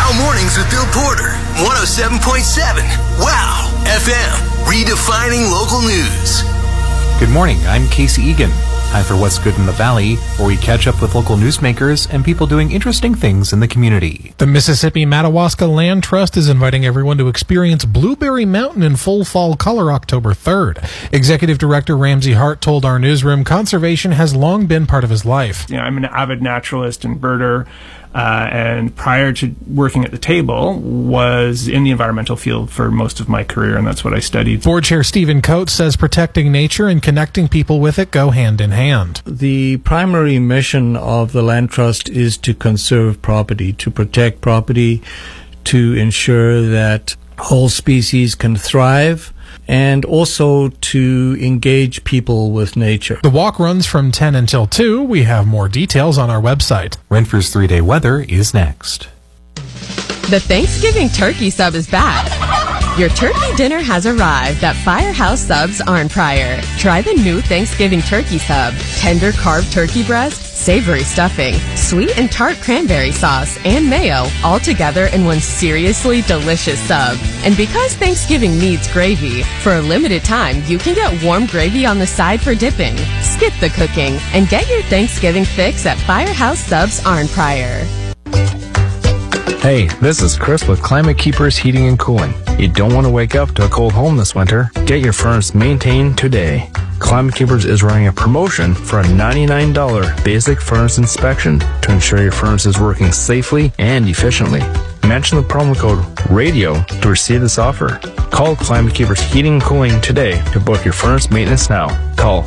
Wow Mornings with Bill Porter, 107.7. Wow FM, redefining local news. Good morning, I'm Casey Egan. Time for What's Good in the Valley, where we catch up with local newsmakers and people doing interesting things in the community. The Mississippi Madawaska Land Trust is inviting everyone to experience Blueberry Mountain in full fall color October 3rd. Executive Director Ramsey Hart told our newsroom conservation has long been part of his life. I'm an avid naturalist and birder. And prior to working at the table, was in the environmental field for most of my career, and that's what I studied. Board Chair Stephen Coates says protecting nature and connecting people with it go hand in hand. The primary mission of the Land Trust is to conserve property, to protect property, to ensure that whole species can thrive, and also to engage people with nature. The walk runs from 10 until 2. We have more details on our website. Renfrew's 3-day weather is next. The Thanksgiving turkey sub is back. Your turkey dinner has arrived at Firehouse Subs Arn Pryor. Try the new Thanksgiving turkey sub. Tender carved turkey breast, savory stuffing, sweet and tart cranberry sauce, and mayo, all together in one seriously delicious sub. And because Thanksgiving needs gravy, for a limited time, you can get warm gravy on the side for dipping. Skip the cooking and get your Thanksgiving fix at Firehouse Subs Arn Pryor. Hey, this is Chris with Climate Keepers Heating and Cooling. You don't want to wake up to a cold home this winter? Get your furnace maintained today. Climate Keepers is running a promotion for a $99 basic furnace inspection to ensure your furnace is working safely and efficiently. Mention the promo code RADIO to receive this offer. Call Climate Keepers Heating and Cooling today to book your furnace maintenance now. Call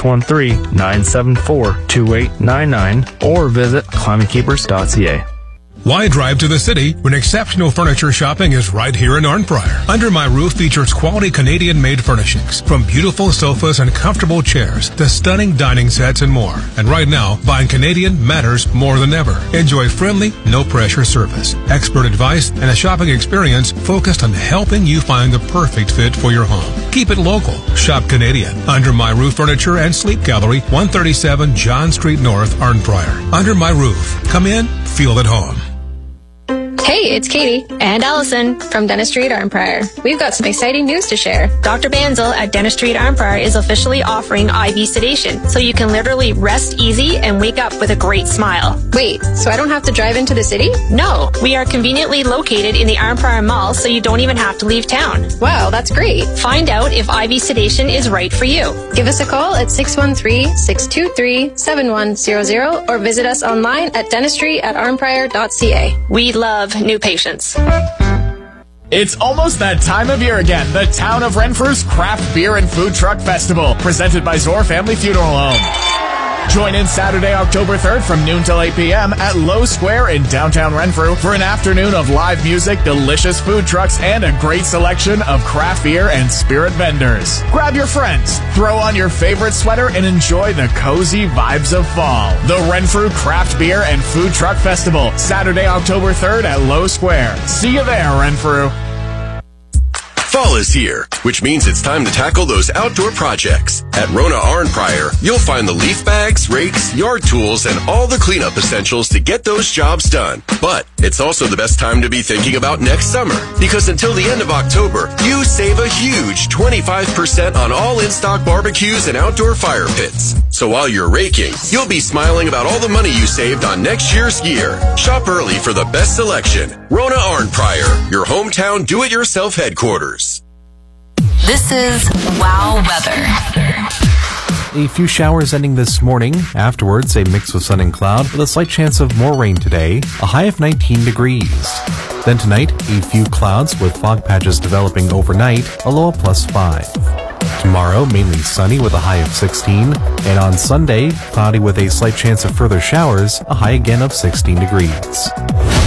613-974-2899 or visit climatekeepers.ca. Why drive to the city when exceptional furniture shopping is right here in Arnprior? Under My Roof features quality Canadian-made furnishings, from beautiful sofas and comfortable chairs to stunning dining sets and more. And right now, buying Canadian matters more than ever. Enjoy friendly, no-pressure service, expert advice, and a shopping experience focused on helping you find the perfect fit for your home. Keep it local. Shop Canadian. Under My Roof Furniture and Sleep Gallery, 137 John Street North, Arnprior. Under My Roof. Come in, feel at home. Hey, it's Katie and Allison from Dentistry at Arnprior. We've got some exciting news to share. Dr. Banzel at Dentistry at Arnprior is officially offering IV sedation, so you can literally rest easy and wake up with a great smile. Wait, so I don't have to drive into the city? No, we are conveniently located in the Arnprior Mall, so you don't even have to leave town. Wow, that's great. Find out if IV sedation is right for you. Give us a call at 613-623-7100 or visit us online at dentistry@arnprior.ca. We love new patients. It's almost that time of year again. The Town of Renfrew's Craft Beer and Food Truck Festival, presented by Zor Family Funeral Home. Join in Saturday, October 3rd from noon till 8 p.m. at Lowe Square in downtown Renfrew for an afternoon of live music, delicious food trucks, and a great selection of craft beer and spirit vendors. Grab your friends, throw on your favorite sweater, and enjoy the cozy vibes of fall. The Renfrew Craft Beer and Food Truck Festival, Saturday, October 3rd at Lowe Square. See you there, Renfrew. Fall is here, which means it's time to tackle those outdoor projects. At Rona Arnprior, you'll find the leaf bags, rakes, yard tools, and all the cleanup essentials to get those jobs done. But it's also the best time to be thinking about next summer, because until the end of October, you save a huge 25% on all in-stock barbecues and outdoor fire pits. So while you're raking, you'll be smiling about all the money you saved on next year's gear. Shop early for the best selection. Rona Arnprior, your hometown do-it-yourself headquarters. This is Wow Weather. A few showers ending this morning. Afterwards, a mix of sun and cloud with a slight chance of more rain today. A high of 19 degrees. Then tonight, a few clouds with fog patches developing overnight, a low of +5. Tomorrow, mainly sunny with a high of 16. And on Sunday, cloudy with a slight chance of further showers, a high again of 16 degrees.